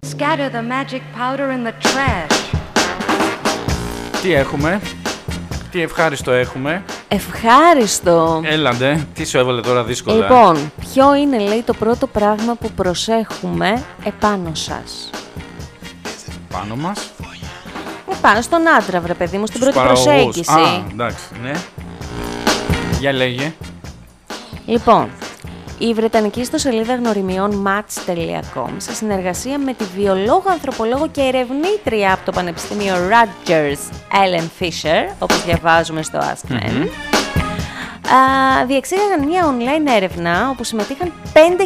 Scatter the magic powder in the trash. Τι έχουμε? Τι ευχάριστο έχουμε? Ευχάριστο. Έλαντε, τι σου έβαλε τώρα δύσκολα. Λοιπόν, ποιο είναι, λέει, το πρώτο πράγμα που προσέχουμε επάνω σας? Πάνω μας? Επάνω στον άντρα, βρε παιδί μου, στην πρώτη παραγωγούς. προσέγγιση. Α, εντάξει, ναι. Για λέγε. Λοιπόν, η βρετανική ιστοσελίδα γνωριμιών match.com, σε συνεργασία με τη βιολόγο, ανθρωπολόγο και ερευνήτρια από το Πανεπιστήμιο Rutgers, Ellen Fisher, όπως διαβάζουμε στο Ask Men, διεξήγαγαν μια online έρευνα όπου συμμετείχαν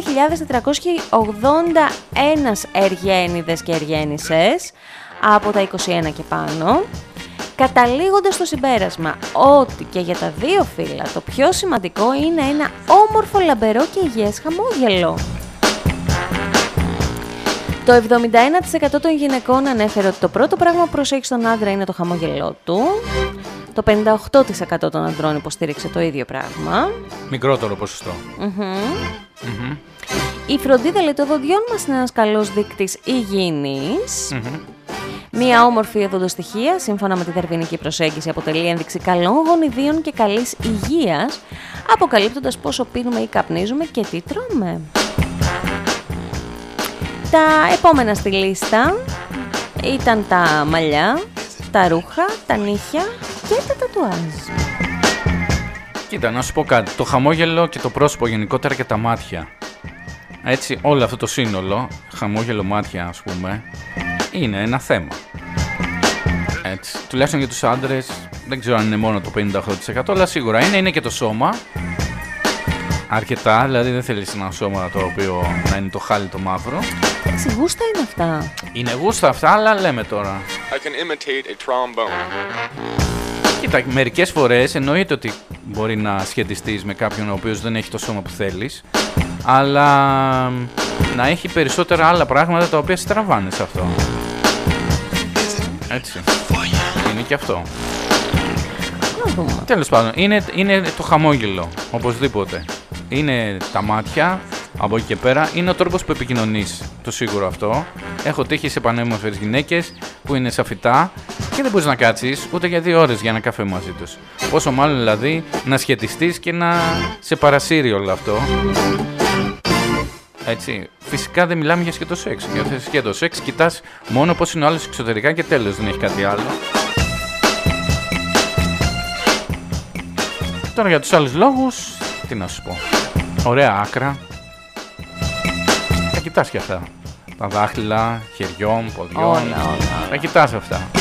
5.481 εργένιδες και εργένισσες από τα 21 και πάνω, καταλήγοντας στο συμπέρασμα ότι και για τα δύο φύλλα το πιο σημαντικό είναι ένα όμορφο, λαμπερό και υγιές χαμόγελο. Το 71% των γυναικών ανέφερε ότι το πρώτο πράγμα που προσέχει στον άντρα είναι το χαμόγελό του. Το 58% των ανδρών υποστήριξε το ίδιο πράγμα. Μικρότερο ποσοστό. Η φροντίδα, λέει, των δοντιών μας είναι ένας καλός δείκτης υγιεινής. Μία όμορφη οδοντοστοιχεία, σύμφωνα με τη δαρβινική προσέγγιση, αποτελεί ένδειξη καλών γονιδίων και καλής υγείας, αποκαλύπτοντας πόσο πίνουμε ή καπνίζουμε και τι τρώμε. Τα επόμενα στη λίστα ήταν τα μαλλιά, τα ρούχα, τα νύχια και τα τατουάζ. Κοίτα, να σου πω κάτι. Το χαμόγελο και το πρόσωπο γενικότερα και τα μάτια. Έτσι, όλο αυτό το σύνολο, χαμόγελο, μάτια, ας πούμε, είναι ένα θέμα. Έτσι, τουλάχιστον για τους άντρες, δεν ξέρω αν είναι μόνο το 58%, αλλά σίγουρα είναι και το σώμα. Αρκετά, δηλαδή δεν θέλεις ένα σώμα το οποίο να είναι το χάλι το μαύρο. Εντάξει, γούστα είναι αυτά. Είναι γούστα αυτά, αλλά λέμε τώρα. I can imitate a trombone. Κοίτα, μερικές φορές εννοείται ότι μπορεί να σχετιστείς με κάποιον ο οποίος δεν έχει το σώμα που θέλεις, αλλά να έχει περισσότερα άλλα πράγματα τα οποία στραβάνε σε αυτό. Έτσι. Είναι και αυτό. Τέλος πάντων, είναι το χαμόγελο, οπωσδήποτε. Είναι τα μάτια, από εκεί και πέρα, είναι ο τρόπος που επικοινωνείς, το σίγουρο αυτό. Έχω τύχει σε πανέμορφες γυναίκες που είναι σαφιτά και δεν μπορείς να κάτσεις ούτε για 2 ώρες για ένα καφέ μαζί τους. Πόσο μάλλον δηλαδή να σχετιστείς και να σε παρασύρει όλο αυτό. Έτσι. Φυσικά δεν μιλάμε για σκέτο σεξ. Για σκέτο σεξ κοιτάς μόνο πώς είναι ο άλλος εξωτερικά και τέλος, δεν έχει κάτι άλλο. Τώρα για τους άλλους λόγους, τι να σου πω. Ωραία άκρα. Τα κοιτάς και αυτά. Τα δάχτυλα, χεριών, ποδιών. Όλα. Τα κοιτάς αυτά.